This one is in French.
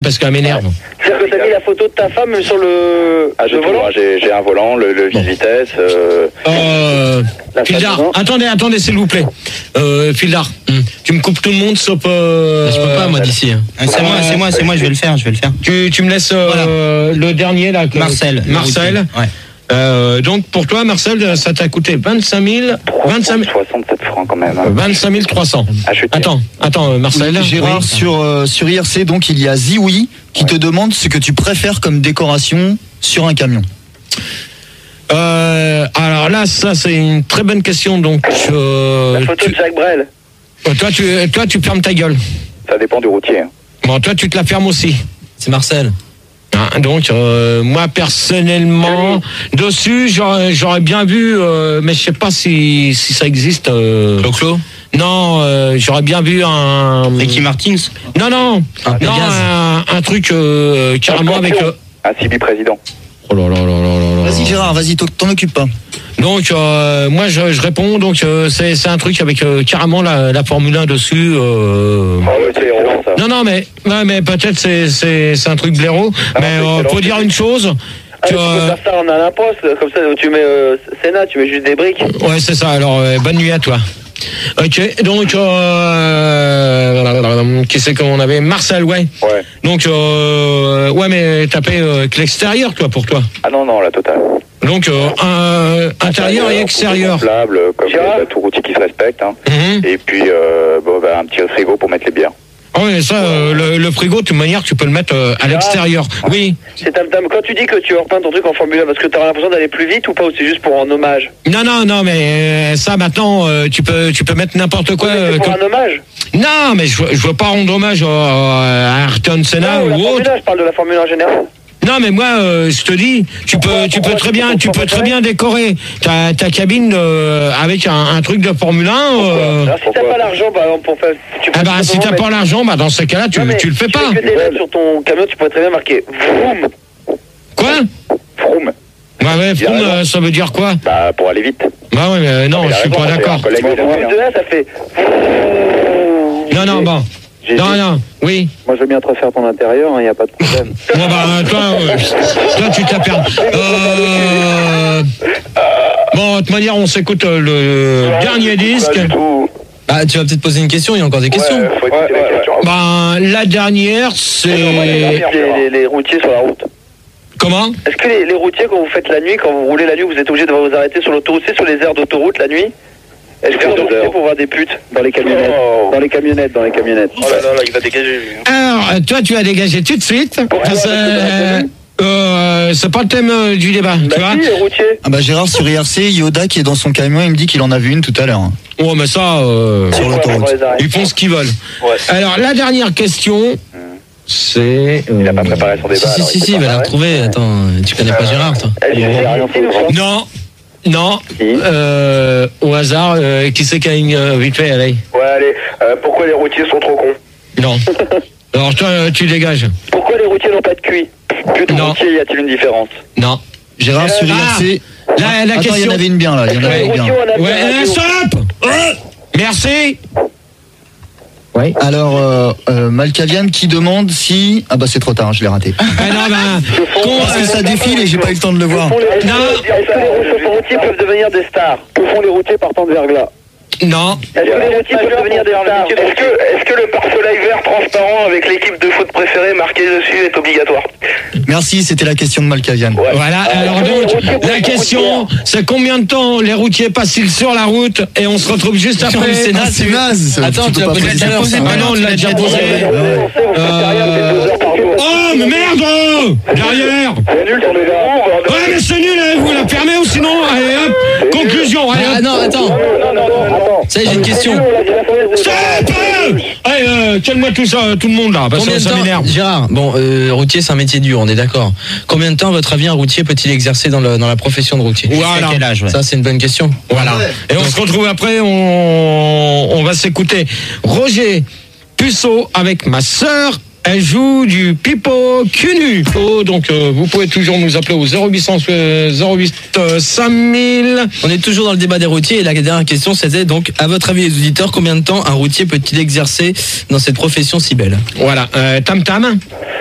parce qu'elle m'énerve. C'est-à-dire que t'as mis la photo de ta femme sur le volant. J'ai un volant, le vis-vitesse. Fildar, attendez, s'il vous plaît. Fildar, tu me coupes tout le monde sauf. Je peux pas, moi, d'ici. C'est moi, je vais le faire. Tu me laisses le dernier là. Marcel. Ouais. Donc pour toi, Marcel, ça t'a coûté 25 67 francs quand même. 25 300. Attends, Marcel. Oui, Gérard, sur IRC, donc il y a Zioui qui te demande ce que tu préfères comme décoration sur un camion. Alors là, ça c'est une très bonne question. Donc, la photo de Jacques Brel. Toi, tu fermes ta gueule. Ça dépend du routier. Bon, toi, tu te la fermes aussi. C'est Marcel. Donc, moi personnellement, dessus, j'aurais bien vu, mais je sais pas si ça existe. Clo-Clo. Non, j'aurais bien vu un. Ricky Martins. Non, un truc carrément avec. Un CB président. Oh là. Vas-y Gérard, vas-y, t'en occupe pas. Donc moi je réponds, donc c'est un truc avec carrément la Formule 1 dessus. Non mais peut-être c'est un truc blaireau. Mais faut dire une chose. Tu peux faire ça en un imposte, comme ça tu mets Sénat, tu mets juste des briques. Ouais c'est ça. Alors bonne nuit à toi. Ok, donc qui c'est qu'on avait Marcel, ouais. Donc ouais, mais t'as fait que l'extérieur, toi, pour toi. Ah non, la totale. Donc intérieur et extérieur. Comme tout routier qui se respecte. Hein. Et puis un petit frigo pour mettre les bières. Ah oui, ça, le frigo, de toute manière, tu peux le mettre à l'extérieur. Oui. C'est quand tu dis que tu repeins ton truc en Formule 1, parce que tu as l'impression d'aller plus vite ou pas, ou c'est juste pour un hommage? Non, mais ça, maintenant, tu peux mettre n'importe quoi. C'est pour un hommage? Non, mais je veux pas rendre hommage à Ayrton Senna ou autre. Je parle de la Formule 1 en général. Non mais moi je te dis tu peux très bien décorer ta cabine avec un truc de Formule 1 Alors, si t'as pas l'argent pour faire si t'as pas l'argent dans ce cas-là tu le fais pas. Si tu fais des lettres sur ton camion, tu pourrais très bien marquer vroom. Quoi? Vroom. Ouais, vroom, ça veut dire quoi? Bah pour aller vite. Bah ouais mais non, je suis pas d'accord. Ça fait Non, bon. Non, oui. Moi, je veux bien te refaire ton intérieur, il n'y a pas de problème. Toi, tu t'as perdu. Bon, de toute manière, on s'écoute le dernier disque. Tu vas peut-être poser une question, il y a encore des questions. La dernière, c'est... Les routiers sur la route. Comment? Est-ce que les routiers, quand vous faites la nuit, quand vous roulez la nuit, vous êtes obligé de vous arrêter sur l'autoroute, sur les aires d'autoroute la nuit? Est-ce que vous êtes pour voir des putes dans les camionnettes? Dans les camionnettes. Oh là, il va dégager. Alors, toi, tu as dégagé tout de suite. C'est pas le thème du débat, tu vois. Les routiers. Gérard, sur IRC, Yoda qui est dans son camion, il me dit qu'il en a vu une tout à l'heure. Oh, mais ça, sur l'autoroute. Ils font ce qu'ils veulent. Ouais. Alors, la dernière question, c'est... Il n'a pas préparé son débat. Si, il va la retrouver. Attends, tu connais pas Gérard, toi? Non, au hasard, qui c'est qui a une vite fait, allez. Ouais, allez, pourquoi les routiers sont trop cons? Non. Alors toi, tu dégages. Pourquoi les routiers n'ont pas de QI? Plus de routiers, y a-t-il une différence? Non. Gérard, sur IRC... La question... il y en avait une bien, là. Stop. Merci. Oui. Alors, Malkavian qui demande si... c'est trop tard, je l'ai raté. Parce que ça défile et j'ai pas eu le temps de le voir. Est-ce que les routiers peuvent devenir des stars? Que font les routiers partant de verglas? Non. Est-ce que les routiers peuvent devenir des stars? Est-ce que le pare-soleil vert transparent avec l'équipe de foot préférée marquée dessus est obligatoire? Merci, c'était la question de Malkavian. Ouais. Voilà, alors donc, la question, c'est combien de temps les routiers passent-ils sur la route et on se retrouve juste après. C'est naze. Attends, tu l'as posé tout à l'heure. Non, on l'a déjà posé. Oh, mais merde! Derrière! Ouais, mais c'est nul, vous la fermez ou sinon, allez hop, conclusion, allez hop. Non, attends. Ça y est, j'ai une question. Stop! Allez, calme-moi tout le monde là, parce que ça m'énerve. Gérard, routier c'est un métier dur, on est d'accord. Combien de temps, à votre avis, un routier peut-il exercer dans la profession de routier? Voilà. À quel âge? Ça, c'est une bonne question. Voilà. Et on se retrouve après, on va s'écouter Roger Puceau avec ma sœur. Elle joue du pipeau cul-nu. Donc vous pouvez toujours nous appeler au 08 5000. On est toujours dans le débat des routiers et la dernière question c'était donc, à votre avis les auditeurs, combien de temps un routier peut-il exercer dans cette profession si belle? Voilà, Tam Tam.